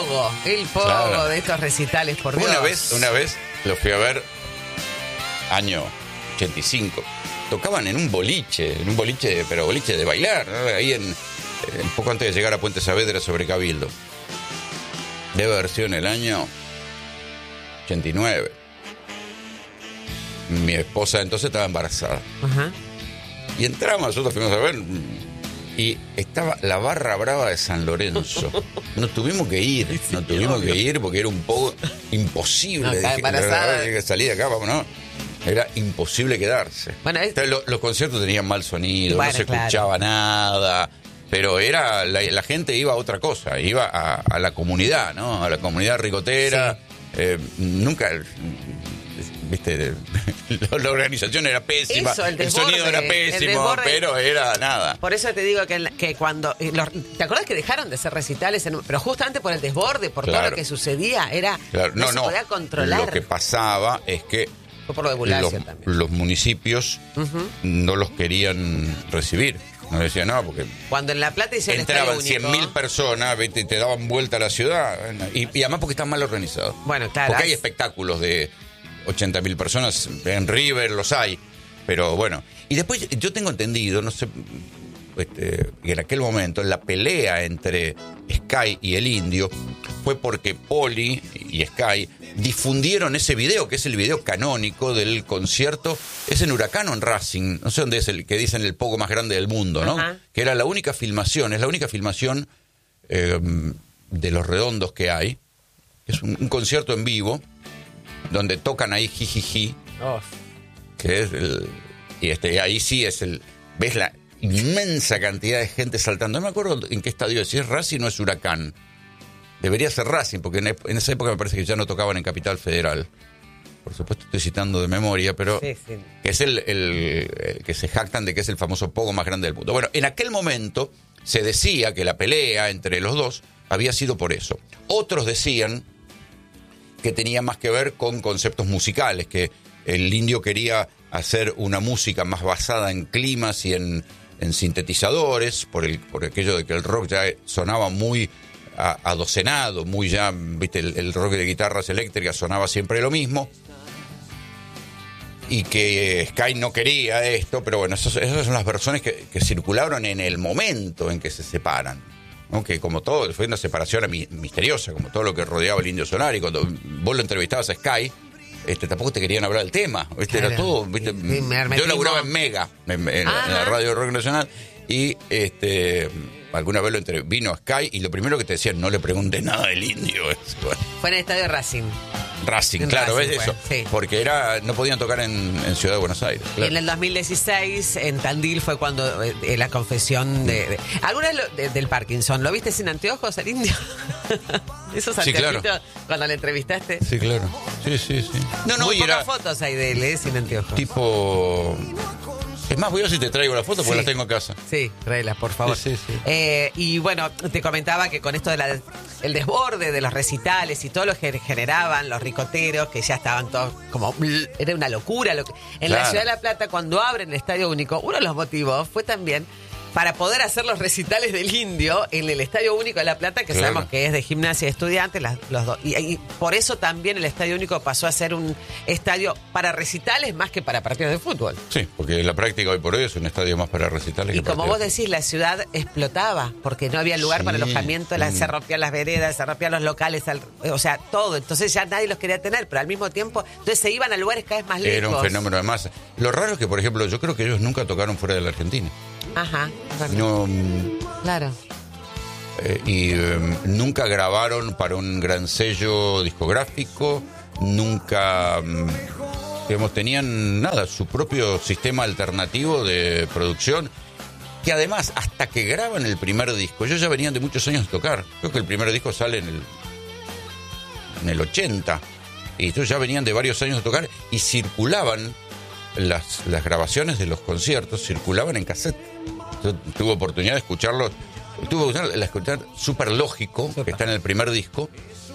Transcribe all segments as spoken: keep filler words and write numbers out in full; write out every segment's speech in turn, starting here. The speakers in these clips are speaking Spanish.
pogo, el pogo claro. de estos recitales, por Dios. Una vez, una vez lo fui a ver, año ochenta y cinco. Tocaban en un boliche, en un boliche, pero boliche de bailar, ¿no? Ahí en, un poco antes de llegar a Puente Saavedra sobre Cabildo. Debe haber sido en el año ochenta y nueve. Mi esposa entonces estaba embarazada. Ajá. Y entramos, nosotros fuimos a ver, y estaba la barra brava de San Lorenzo. Nos tuvimos que ir, sí, nos tuvimos obvio. que ir porque era un poco imposible. No, estaba embarazada. Dije, que salí de acá, vamos, ¿no? Era imposible quedarse. Bueno, es... Entonces, lo, los conciertos tenían mal sonido, bueno, no se claro. escuchaba nada, pero era la, la gente iba a otra cosa, iba a, a la comunidad, ¿no? A la comunidad ricotera. Sí. Eh, nunca, viste, la organización era pésima, eso, el, el sonido era pésimo, pero era nada. Por eso te digo que, que cuando... Los, ¿te acuerdas que dejaron de ser recitales? En, pero justamente por el desborde, por claro. todo lo que sucedía, era claro. no, no se no, podía controlar. Lo que pasaba es que por lo de los, los municipios uh-huh. no los querían recibir. No decían nada porque cuando en La Plata hicieron entraban cien mil personas, ¿viste? Y te daban vuelta a la ciudad. Y, y además porque están mal organizados. Bueno, claro. Porque hay espectáculos de ochenta mil personas, en River los hay. Pero bueno. Y después yo tengo entendido, no sé, este, que en aquel momento la pelea entre Sky y el Indio fue porque Poli y Sky difundieron ese video, que es el video canónico del concierto. Es en Huracán o en Racing, no sé dónde es el que dicen el pogo más grande del mundo, ¿no? Ajá. Que era la única filmación, es la única filmación eh, de Los Redondos que hay. Es un, un concierto en vivo donde tocan ahí jijiji, oh. que es el, y este ahí sí es el, ves la inmensa cantidad de gente saltando. No me acuerdo en qué estadio es, si es Racing o es Huracán. Debería ser Racing, porque en, en esa época me parece que ya no tocaban en Capital Federal. Por supuesto estoy citando de memoria, pero sí, sí. que es el, el, el que se jactan de que es el famoso pogo más grande del mundo. Bueno, en aquel momento se decía que la pelea entre los dos había sido por eso. Otros decían que tenía más que ver con conceptos musicales, que el Indio quería hacer una música más basada en climas y en, en sintetizadores, por, el, por aquello de que el rock ya sonaba muy adocenado, muy ya, viste, el, el rock de guitarras eléctricas sonaba siempre lo mismo, y que Sky no quería esto, pero bueno, esas, esas son las versiones que, que circularon en el momento en que se separan, ¿no? Que como todo, fue una separación misteriosa, como todo lo que rodeaba el Indio Solari. Cuando vos lo entrevistabas a Sky, este, tampoco te querían hablar del tema, ¿viste? Claro. Era todo, ¿viste? Me, me yo laburaba en Mega, en, en, en la radio Rock Nacional, y este... alguna vez lo entre... vino a Sky y lo primero que te decían, no le preguntes nada del Indio. Bueno. Fue en el estadio Racing. Racing, en claro, Racing, ¿ves eso? Sí. Porque era no podían tocar en, en Ciudad de Buenos Aires. Claro. En el dos mil dieciséis, en Tandil, fue cuando eh, la confesión de... de ¿alguna vez lo, de, del Parkinson? ¿Lo viste sin anteojos, el Indio? Esos sí, anteojitos claro. Cuando le entrevistaste. Sí, claro. Sí, sí, sí. No, no, muy pocas fotos hay de él, ¿eh? Sin anteojos. Tipo... Es más, voy a ver si te traigo la foto porque sí. las tengo en casa. Sí, tráelas, por favor. Sí, sí, sí. Eh, y bueno, te comentaba que con esto del de desborde de los recitales y todo lo que generaban los ricoteros, que ya estaban todos como... Era una locura. Lo que, en claro. la Ciudad de La Plata, cuando abren el Estadio Único, uno de los motivos fue también para poder hacer los recitales del Indio en el Estadio Único de La Plata, que claro. sabemos que es de Gimnasia y Estudiantes, las, los dos. Y, y por eso también el Estadio Único pasó a ser un estadio para recitales más que para partidos de fútbol. Sí, porque la práctica hoy por hoy es un estadio más para recitales. Y que como vos decís, la ciudad explotaba, porque no había lugar sí. para alojamiento, mm. se rompían las veredas, se rompían los locales, al, o sea, todo. Entonces ya nadie los quería tener, pero al mismo tiempo, entonces se iban a lugares cada vez más lejos. Era un fenómeno de masa. Lo raro es que, por ejemplo, yo creo que ellos nunca tocaron fuera de la Argentina. Ajá. No, claro. Eh, y eh, nunca grabaron para un gran sello discográfico, nunca, digamos, tenían nada, su propio sistema alternativo de producción, que además, hasta que graban el primer disco, ellos ya venían de muchos años de tocar. Creo que el primer disco sale en el, en el ochenta, y ellos ya venían de varios años de tocar, y circulaban, las, las grabaciones de los conciertos, circulaban en cassette. Yo tuve oportunidad de escucharlo, tuve oportunidad de escuchar Súper Lógico, que está en el primer disco.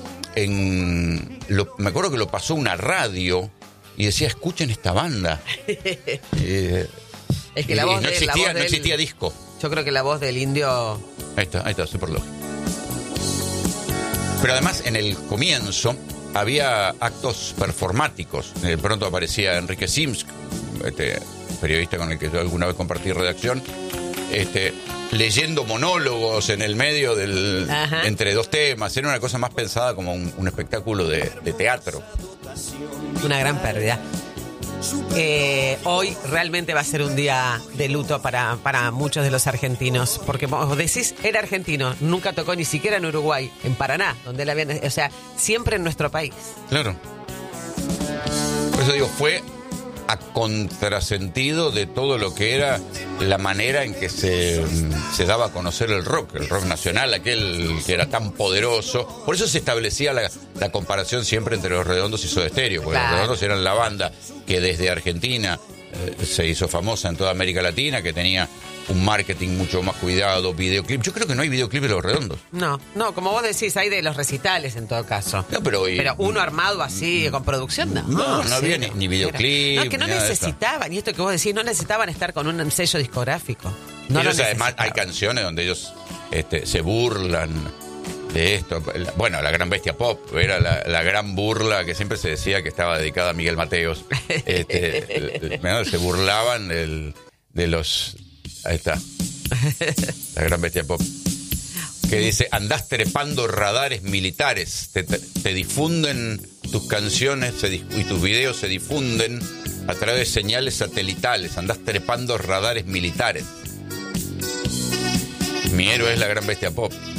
En, lo, me acuerdo que lo pasó una radio y decía, escuchen esta banda. eh, es que la voz no de, existía, la voz no existía del, disco. Yo creo que la voz del Indio... Ahí está, ahí está, Súper Lógico. Pero además, en el comienzo había actos performáticos. De pronto aparecía Enrique Sims, este periodista con el que yo alguna vez compartí redacción, este, leyendo monólogos en el medio del Ajá. entre dos temas. Era una cosa más pensada como un, un espectáculo de, de teatro. Una gran pérdida. Eh, hoy realmente va a ser un día de luto para, para muchos de los argentinos, porque vos decís, era argentino, nunca tocó ni siquiera en Uruguay, en Paraná, donde él había, o sea, siempre en nuestro país. Claro. Por eso digo, fue a contrasentido de todo lo que era la manera en que se, se daba a conocer el rock, el rock nacional, aquel que era tan poderoso. Por eso se establecía la, la comparación siempre entre Los Redondos y Soda Stereo, porque claro. Los Redondos eran la banda que desde Argentina eh, se hizo famosa en toda América Latina, que tenía un marketing mucho más cuidado, videoclip. Yo creo que no hay videoclip de Los Redondos. No, no, como vos decís, hay de los recitales en todo caso. No, pero, y, pero uno armado así, con producción, no. No, no, no había sí, ni, ni videoclip. No, que no necesitaban, y esto que vos decís, no necesitaban estar con un sello discográfico. No ellos además hay canciones donde ellos este, se burlan de esto. Bueno, La Gran Bestia Pop era la, la gran burla que siempre se decía que estaba dedicada a Miguel Mateos. Este, el, el, se burlaban del, de los... Ahí está. La Gran Bestia Pop. Que dice, andás trepando radares militares. Te, te, te difunden tus canciones se, y tus videos se difunden a través de señales satelitales. Andás trepando radares militares. Mi héroe es La Gran Bestia Pop.